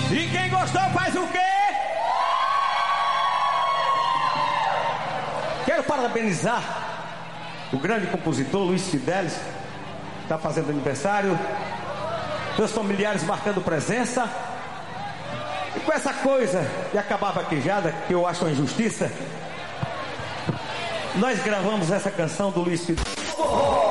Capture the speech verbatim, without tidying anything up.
E quem gostou faz o quê? Quero parabenizar o grande compositor Luiz Fidelis, que está fazendo aniversário. Meus familiares marcando presença. E com essa coisa de acabar a vaquejada, que eu acho uma injustiça, nós gravamos essa canção do Luiz Fidelis.